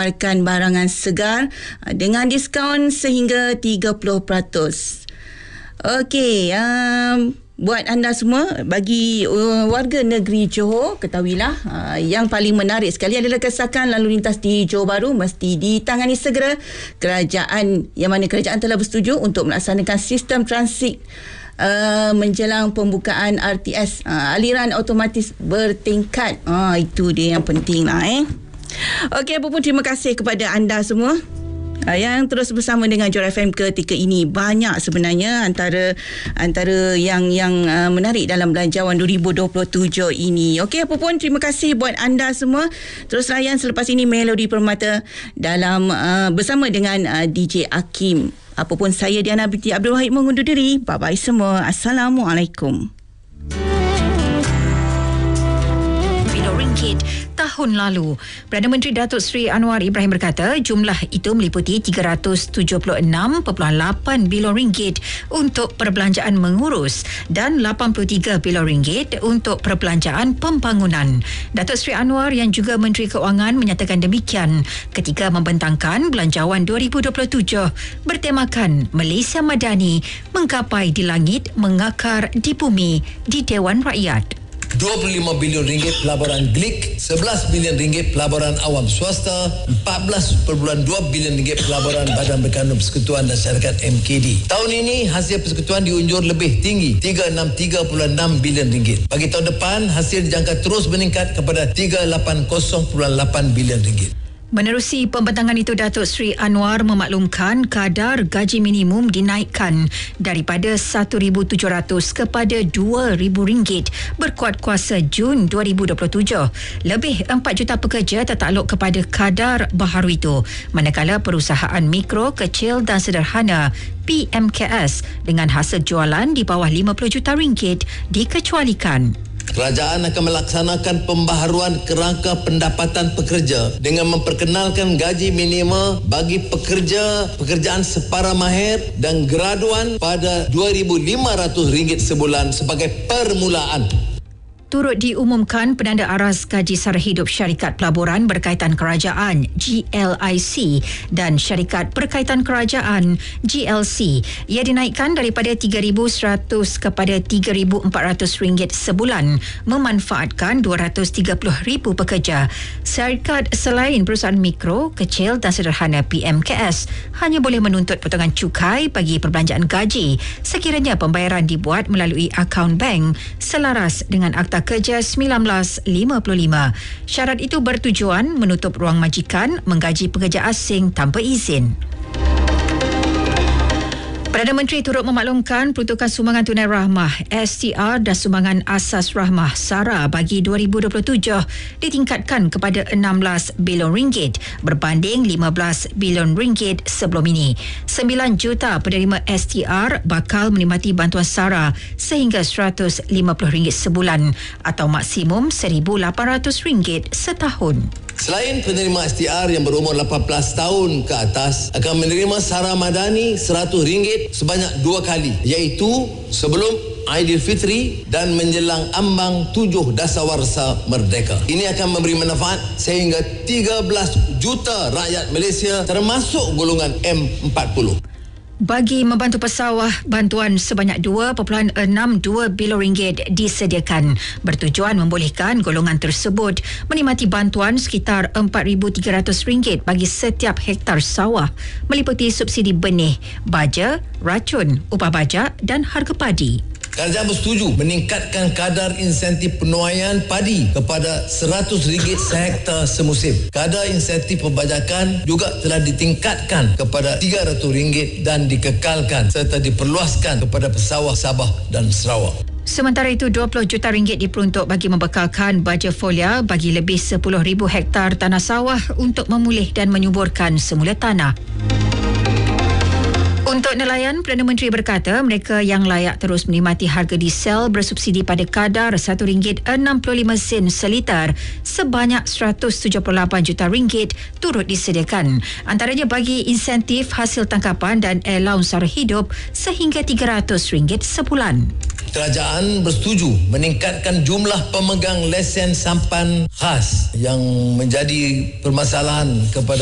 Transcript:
menawarkan barangan segar dengan diskaun sehingga 30%. Okey, buat anda semua, bagi warga negeri Johor, ketahuilah yang paling menarik sekali adalah kesakan lalu lintas di Johor Bahru mesti ditangani segera. Kerajaan telah bersetuju untuk melaksanakan sistem transit menjelang pembukaan RTS, aliran automatis bertingkat. Itu dia yang penting lah. Okey, apa pun terima kasih kepada anda semua yang terus bersama dengan Johor FM ketika ini. Banyak sebenarnya antara yang menarik dalam Belanjawan 2027 ini. Okey, apa pun terima kasih buat anda semua. Terus layan selepas ini Melodi Permata dalam bersama dengan DJ Hakim. Apa pun, saya Diana binti Abdul Wahid mengundur diri. Bye-bye semua. Assalamualaikum. Tahun lalu, Perdana Menteri Datuk Seri Anwar Ibrahim berkata jumlah itu meliputi 376.8 bilion ringgit untuk perbelanjaan mengurus dan 83 bilion ringgit untuk perbelanjaan pembangunan. Datuk Seri Anwar yang juga Menteri Keuangan menyatakan demikian ketika membentangkan Belanjawan 2027 bertemakan Malaysia Madani, menggapai di langit, mengakar di bumi di Dewan Rakyat. 25 bilion ringgit pelaburan GLIC, 11 bilion ringgit pelaburan awam swasta, 14.2 bilion ringgit pelaburan Badan Berkanun Persekutuan dan Syarikat MKD. Tahun ini hasil persekutuan diunjur lebih tinggi, 363.6 bilion ringgit. Bagi tahun depan, hasil dijangka terus meningkat kepada 380.8 bilion ringgit. Menerusi pembentangan itu, Datuk Seri Anwar memaklumkan kadar gaji minimum dinaikkan daripada RM1,700 kepada RM2,000 berkuat kuasa Jun 2027. Lebih 4 juta pekerja tertakluk kepada kadar baharu itu, manakala perusahaan mikro, kecil dan sederhana PMKS dengan hasil jualan di bawah RM50 juta dikecualikan. Kerajaan akan melaksanakan pembaharuan kerangka pendapatan pekerja dengan memperkenalkan gaji minima bagi pekerjaan separa mahir dan graduan pada RM2,500 sebulan sebagai permulaan. Turut diumumkan penanda aras gaji sara hidup syarikat pelaburan berkaitan kerajaan GLIC dan syarikat berkaitan kerajaan GLC. Ia dinaikkan daripada RM3,100 kepada RM3,400 sebulan, memanfaatkan 230,000 pekerja. Syarikat selain perusahaan mikro, kecil dan sederhana PMKS hanya boleh menuntut potongan cukai bagi perbelanjaan gaji sekiranya pembayaran dibuat melalui akaun bank selaras dengan Akta Kerja 1955. Syarat itu bertujuan menutup ruang majikan menggaji pekerja asing tanpa izin. Perdana Menteri turut memaklumkan peruntukan sumbangan tunai rahmah STR dan sumbangan asas rahmah SARA bagi 2027 ditingkatkan kepada RM16 bilion berbanding RM15 bilion sebelum ini. 9 juta penerima STR bakal menikmati bantuan SARA sehingga RM150 sebulan atau maksimum RM1,800 setahun. Selain penerima STR yang berumur 18 tahun ke atas akan menerima SARA Madani RM100 sebanyak 2 kali, iaitu sebelum Aidilfitri dan menjelang ambang 7 Dasawarsa Merdeka. Ini akan memberi manfaat sehingga 13 juta rakyat Malaysia termasuk golongan M40. Bagi membantu pesawah, bantuan sebanyak RM2.62 bilion disediakan bertujuan membolehkan golongan tersebut menikmati bantuan sekitar RM4,300 bagi setiap hektar sawah meliputi subsidi benih, baja, racun, upah baja dan harga padi. Kerajaan bersetuju meningkatkan kadar insentif penuaian padi kepada RM100 sehektar semusim. Kadar insentif perbajakan juga telah ditingkatkan kepada RM300 dan dikekalkan serta diperluaskan kepada pesawah Sabah dan Sarawak. Sementara itu, RM20 juta diperuntuk bagi membekalkan baja folia bagi lebih 10,000 hektar tanah sawah untuk memulih dan menyuburkan semula tanah. Untuk nelayan, Perdana Menteri berkata mereka yang layak terus menikmati harga diesel bersubsidi pada kadar RM1.65 seliter sebanyak RM178 juta turut disediakan. Antaranya bagi insentif hasil tangkapan dan allowance sara hidup sehingga RM300 sebulan. Kerajaan bersetuju meningkatkan jumlah pemegang lesen sampan khas yang menjadi permasalahan kepada